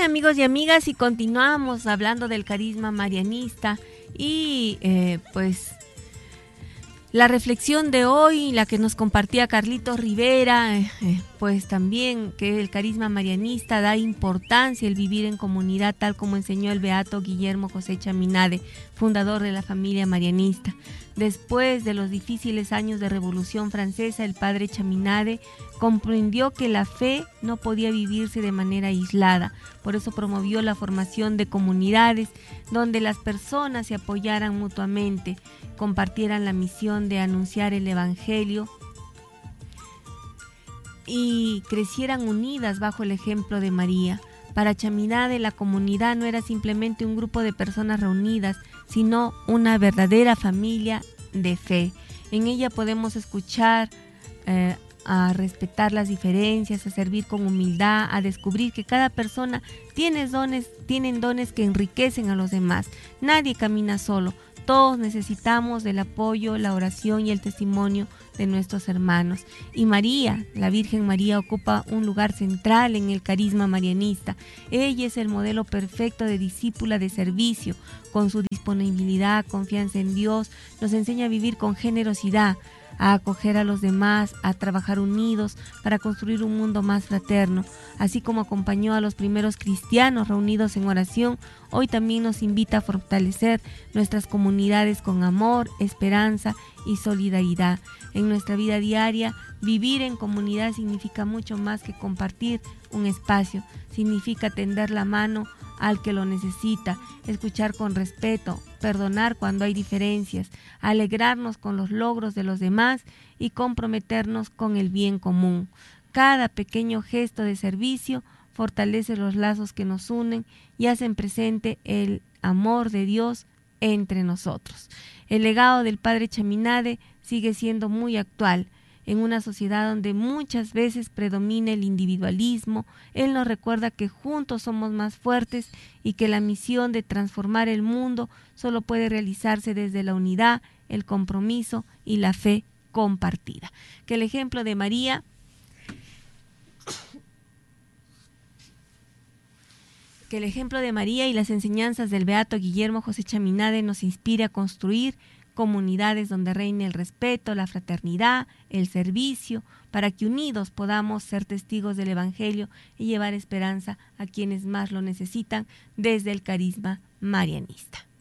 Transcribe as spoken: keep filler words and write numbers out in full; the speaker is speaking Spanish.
amigos y amigas, y continuamos hablando del carisma marianista y eh, pues la reflexión de hoy, la que nos compartía Carlitos Rivera, eh, eh, pues también que el carisma marianista da importancia el vivir en comunidad, tal como enseñó el beato Guillermo José Chaminade, fundador de la familia marianista. Después de los difíciles años de Revolución Francesa, el padre Chaminade comprendió que la fe no podía vivirse de manera aislada. Por eso promovió la formación de comunidades donde las personas se apoyaran mutuamente, compartieran la misión de anunciar el Evangelio y crecieran unidas bajo el ejemplo de María. Para Chaminade, la comunidad no era simplemente un grupo de personas reunidas, sino una verdadera familia de fe. En ella podemos escuchar, eh, a respetar las diferencias, a servir con humildad, a descubrir que cada persona tiene dones, tienen dones que enriquecen a los demás. Nadie camina solo. Todos necesitamos del apoyo, la oración y el testimonio de nuestros hermanos. Y María, la Virgen María, ocupa un lugar central en el carisma marianista. Ella es el modelo perfecto de discípula de servicio. Con su disponibilidad, confianza en Dios, nos enseña a vivir con generosidad, a acoger a los demás, a trabajar unidos para construir un mundo más fraterno. Así como acompañó a los primeros cristianos reunidos en oración, hoy también nos invita a fortalecer nuestras comunidades con amor, esperanza y solidaridad. En nuestra vida diaria, vivir en comunidad significa mucho más que compartir un espacio. Significa tender la mano al que lo necesita, escuchar con respeto, perdonar cuando hay diferencias, alegrarnos con los logros de los demás y comprometernos con el bien común. Cada pequeño gesto de servicio fortalece los lazos que nos unen y hacen presente el amor de Dios entre nosotros. El legado del padre Chaminade sigue siendo muy actual. En una sociedad donde muchas veces predomina el individualismo, él nos recuerda que juntos somos más fuertes y que la misión de transformar el mundo solo puede realizarse desde la unidad, el compromiso y la fe compartida. Que el ejemplo de María que el ejemplo de María y las enseñanzas del beato Guillermo José Chaminade nos inspire a construir comunidades donde reine el respeto, la fraternidad, el servicio, para que unidos podamos ser testigos del Evangelio y llevar esperanza a quienes más lo necesitan desde el carisma marianista.